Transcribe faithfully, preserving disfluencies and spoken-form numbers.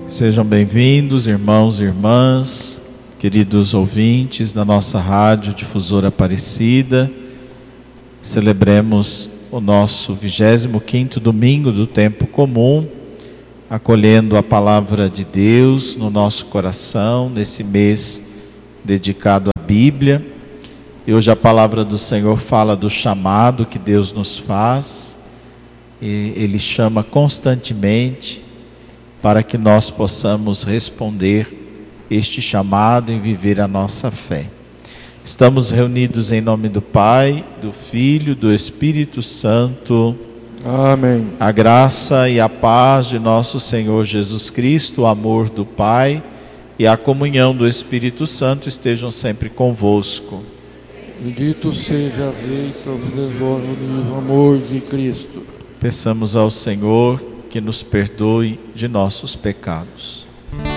Sejam bem-vindos, irmãos e irmãs, queridos ouvintes da nossa rádio Difusora Aparecida. Celebremos o nosso vigésimo quinto domingo do tempo comum, acolhendo a palavra de Deus no nosso coração, nesse mês dedicado à Bíblia. E hoje a palavra do Senhor fala do chamado que Deus nos faz, e Ele chama constantemente para que nós possamos responder este chamado e viver a nossa fé. Estamos reunidos em nome do Pai, do Filho, do Espírito Santo. Amém. A graça e a paz de nosso Senhor Jesus Cristo, o amor do Pai e a comunhão do Espírito Santo estejam sempre convosco. Bendito seja a vez que o amor de Cristo. Peçamos ao Senhor que nos perdoe de nossos pecados.